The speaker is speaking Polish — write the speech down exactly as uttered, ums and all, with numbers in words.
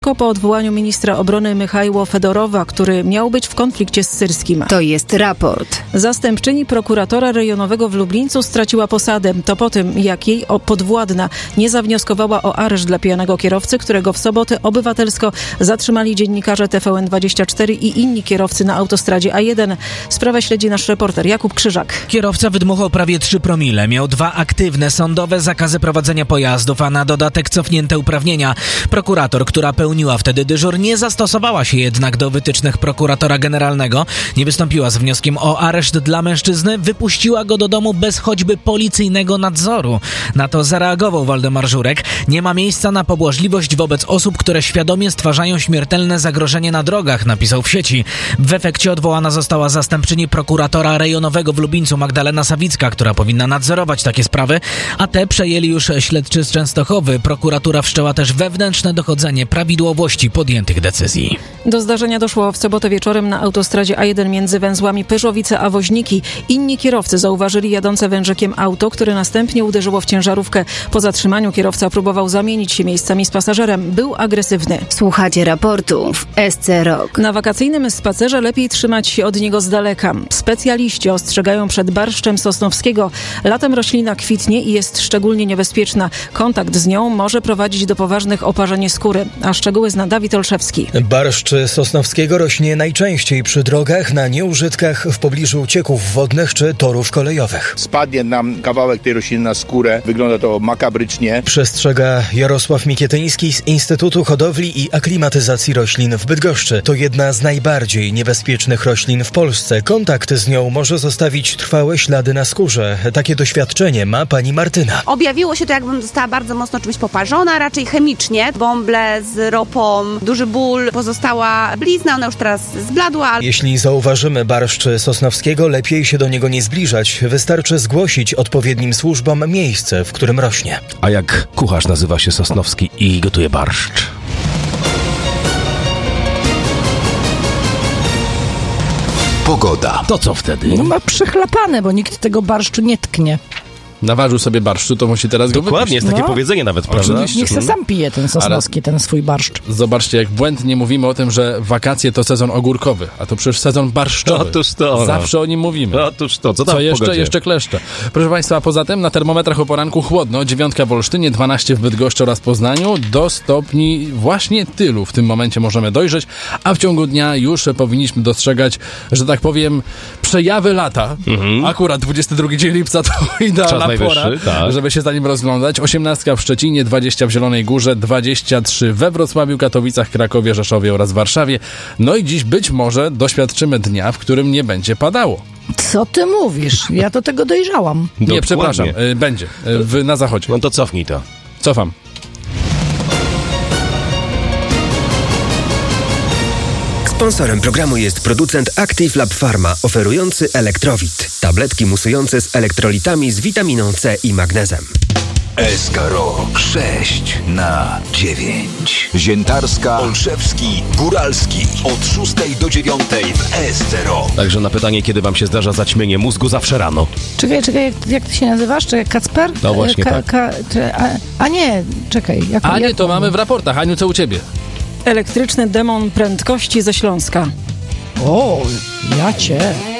po odwołaniu ministra obrony Michajło Fedorowa, który miał być w konflikcie z Syrskim. To jest raport. Zastępczyni prokuratora rejonowego w Lublińcu straciła posadę. To po tym, jak jej podwładna nie zawnioskowała o areszt dla pijanego kierowcy, którego w sobotę obywatelsko zatrzymali dziennikarze T V N dwadzieścia cztery i inni kierowcy na autostradzie A jeden. Sprawę śledzi nasz reporter Jakub Krzyżak. Kierowca wydmuchał prawie trzy promile. Miał dwa aktywne sądowe zakazy prowadzenia pojazdów, a na dodatek cofnięte uprawnienia. Prokurator, która pełniła wtedy dyżur, nie zastosowała się jednak do wytycznych prokuratora generalnego. Nie wystąpiła z wnioskiem o areszt dla mężczyzny. Wypuściła go do domu bez choćby policyjnego nadzoru. Na to zareagował Waldemar Żurek. Nie ma miejsca na pobłażliwość wobec osób, które świadomie stwarzają śmiertelne zagrożenie na drogach, napisał w sieci. W efekcie odwołana została zastępczyni prokuratora rejonowego w Lublińcu Magdalena Sawicka, która powinna nadzorować takie sprawy, a te przejęli już śledczy z Częstochowy. Prokuratura wszczęła też wewnętrzne dochodzenie prawidłowości podjętych decyzji. Do zdarzenia doszło w sobotę wieczorem na autostradzie A jeden między węzłami Pyrzowice a Woźniki. Inni kierowcy zauważyli jadące wężykiem auto, które następnie uderzyło w ciężarówkę. Po zatrzymaniu kierowca próbował zamienić się miejscami z pasażerem. Był agresywny. Słuchacie raportu w S C Rock. Na wakacyjnym spacerze lepiej trzymać się od niego z daleka. Specjaliści ostrzegają przed barszczem sosnowskiego. Latem roślina kwitnie i jest szczególnie niebezpieczna. Kontakt z nią może prowadzić do poważnych oparzeń skóry. A szczegóły zna Dawid Olszewski. Barszcz sosnowskiego rośnie najczęściej przy drogach, na nieużytkach, w pobliżu cieków wodnych czy torów kolejowych. Spadnie nam kawałek tej rośliny na skórę. Wygląda to makabrycznie. Przestrzega Jarosław Mikietyński z Instytutu Hodowli i Aklimatyzacji Roślin w Bydgoszczy. To jedna z najbardziej niebezpiecznych roślin w Polsce. Kontakt z nią może zostawić trwałe ślady na skórze. Takie doświadczenie ma pani Martyna. Objawiło się to, jakbym została bardzo mocno czymś poparzona, raczej chemicznie. Bąble z ropą, duży ból, pozostała blizna, ona już teraz zbladła. Jeśli zauważymy barszcz sosnowskiego, lepiej się do niego nie zbliżać. Wystarczy zgłosić odpowiednim służbom miejsce, w którym rośnie. A jak kucharz nazywa się Sosnowski i gotuje barszcz? Pogoda. To co wtedy? No ma przechlapane, bo nikt tego barszczu nie tknie. Naważył sobie barszczu, to musi teraz go Dokładnie, jest takie no. powiedzenie nawet, prawda? Niech, niech se sam pije ten Sosnowski, ten swój barszcz. Zobaczcie, jak błędnie mówimy o tym, że wakacje to sezon ogórkowy, a to przecież sezon barszczowy. Otóż to. Zawsze o nim mówimy. Otóż to. Co tam Co w jeszcze? pogodzie? Jeszcze kleszcze. Proszę Państwa, poza tym na termometrach o poranku chłodno. Dziewiątka w Olsztynie, dwanaście w Bydgoszczy oraz Poznaniu. Do stopni właśnie tylu w tym momencie możemy dojrzeć, a w ciągu dnia już powinniśmy dostrzegać, że tak powiem, przejawy lata. Mhm. Akurat dwudziesty drugi dzień lipca to idealna pora, tak, żeby się za nim rozglądać. osiemnastka w Szczecinie, dwadzieścia w Zielonej Górze, dwadzieścia trzy we Wrocławiu, Katowicach, Krakowie, Rzeszowie oraz Warszawie. No i dziś być może doświadczymy dnia, w którym nie będzie padało. Co ty mówisz? Ja do tego dojrzałam. Dokładnie. Nie, przepraszam, y, będzie. Y, w, na zachodzie. No to cofnij to. Cofam. Sponsorem programu jest producent Active Lab Pharma, oferujący Elektrowit. Tabletki musujące z elektrolitami z witaminą C i magnezem. S K Rock sześć na dziewięć. Ziętarska, Olszewski, Góralski. Od szóstej do dziewiątej w S C Rock. Także na pytanie, kiedy wam się zdarza zaćmienie mózgu, zawsze rano. Czekaj, czekaj, jak, jak ty się nazywasz? Czekaj, Kacper? No właśnie, ka, tak. Ka, czy, a, a nie, czekaj. Jak, A nie, jak to mamy w raportach. Aniu, co u ciebie? Elektryczny demon prędkości ze Śląska. O, ja cię.